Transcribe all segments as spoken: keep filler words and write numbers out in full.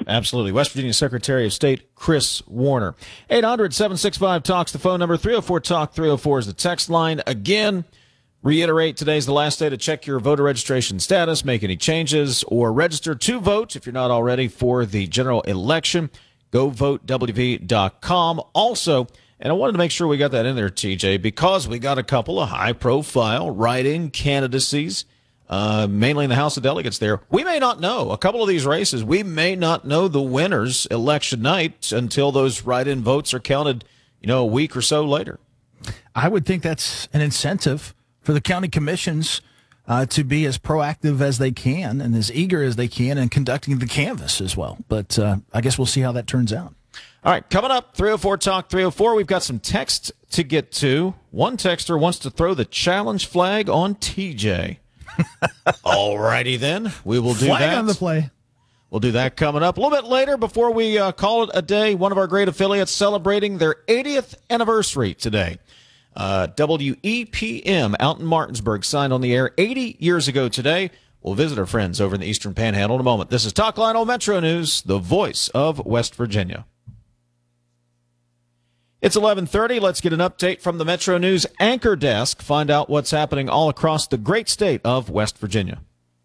absolutely. West Virginia Secretary of State Chris Warner. eight hundred, seven six five, talks the phone number. three oh four, talk, three oh four is the text line. Again, reiterate, today's the last day to check your voter registration status, make any changes, or register to vote if you're not already for the general election. Go vote W V dot com. Also, and I wanted to make sure we got that in there, T J, because we got a couple of high-profile write-in candidacies, uh, mainly in the House of Delegates there. We may not know. A couple of these races, we may not know the winners election night until those write-in votes are counted, you know, a week or so later. I would think that's an incentive for the county commissions uh, to be as proactive as they can and as eager as they can in conducting the canvass as well. But uh, I guess we'll see how that turns out. All right, coming up, three oh four Talk three oh four. We've got some text to get to. One texter wants to throw the challenge flag on T J. All righty then, we will do flag that. on the play. We'll do that coming up a little bit later. Before we uh, call it a day, one of our great affiliates celebrating their eightieth anniversary today. Uh, W E P M out in Martinsburg signed on the air eighty years ago today. We'll visit our friends over in the Eastern Panhandle in a moment. This is Talk Lionel Metro News, the voice of West Virginia. It's eleven thirty. Let's get an update from the Metro News anchor desk. Find out what's happening all across the great state of West Virginia.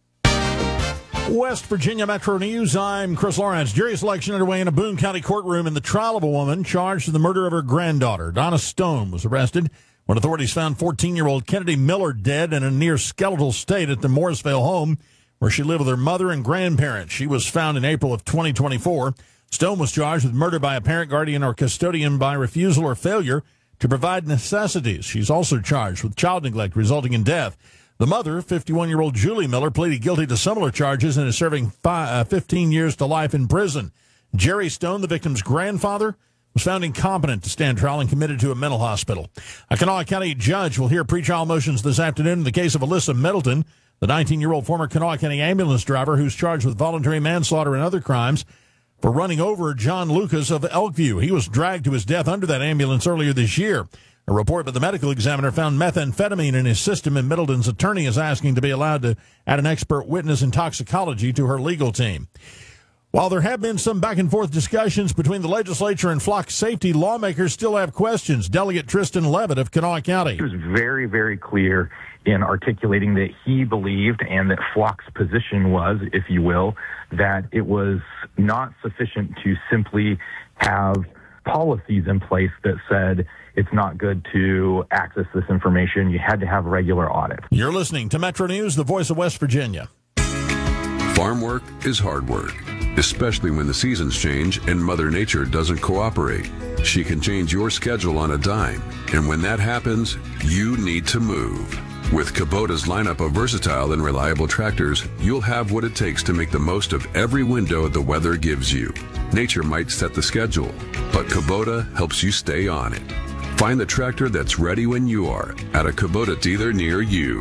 West Virginia Metro News, I'm Chris Lawrence. Jury selection underway in a Boone County courtroom in the trial of a woman charged with the murder of her granddaughter. Donna Stone was arrested when authorities found fourteen-year-old Kennedy Miller dead in a near-skeletal state at the Mooresville home where she lived with her mother and grandparents. She was found in April of twenty twenty-four. Stone was charged with murder by a parent, guardian, or custodian by refusal or failure to provide necessities. She's also charged with child neglect resulting in death. The mother, fifty-one-year-old Julie Miller, pleaded guilty to similar charges and is serving five, uh, fifteen years to life in prison. Jerry Stone, the victim's grandfather, was found incompetent to stand trial and committed to a mental hospital. A Kanawha County judge will hear pretrial motions this afternoon in the case of Alyssa Middleton, the nineteen-year-old former Kanawha County ambulance driver who's charged with voluntary manslaughter and other crimes for running over John Lucas of Elkview. He was dragged to his death under that ambulance earlier this year. A report by the medical examiner found methamphetamine in his system, and Middleton's attorney is asking to be allowed to add an expert witness in toxicology to her legal team. While there have been some back-and-forth discussions between the legislature and flock safety, lawmakers still have questions. Delegate Tristan Levitt of Kanawha County. He was very, very clear in articulating that he believed, and that flock's position was, if you will, that it was not sufficient to simply have policies in place that said it's not good to access this information. You had to have regular audit. You're listening to Metro News, the voice of West Virginia. Farm work is hard work, especially when the seasons change and Mother Nature doesn't cooperate. She can change your schedule on a dime, and when that happens, you need to move. With Kubota's lineup of versatile and reliable tractors, you'll have what it takes to make the most of every window the weather gives you. Nature might set the schedule, but Kubota helps you stay on it. Find the tractor that's ready when you are at a Kubota dealer near you.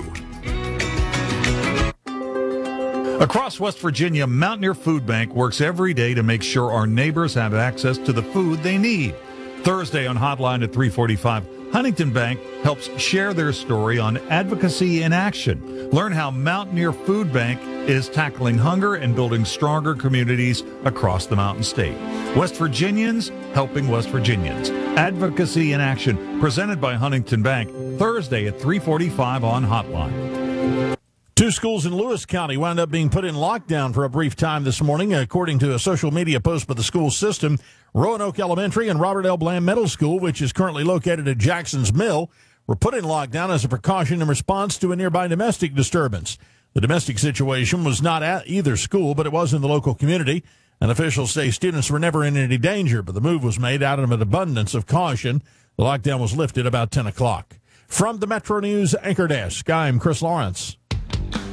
Across West Virginia, Mountaineer Food Bank works every day to make sure our neighbors have access to the food they need. Thursday on Hotline at three forty-five, Huntington Bank helps share their story on advocacy in action. Learn how Mountaineer Food Bank is tackling hunger and building stronger communities across the Mountain State. West Virginians helping West Virginians. Advocacy in Action, presented by Huntington Bank, Thursday at three forty-five on Hotline. Two schools in Lewis County wound up being put in lockdown for a brief time this morning, according to a social media post by the school system. Roanoke Elementary and Robert L. Bland Middle School, which is currently located at Jackson's Mill, were put in lockdown as a precaution in response to a nearby domestic disturbance. The domestic situation was not at either school, but it was in the local community, and officials say students were never in any danger, but the move was made out of an abundance of caution. The lockdown was lifted about ten o'clock. From the Metro News Anchor Desk, I'm Chris Lawrence.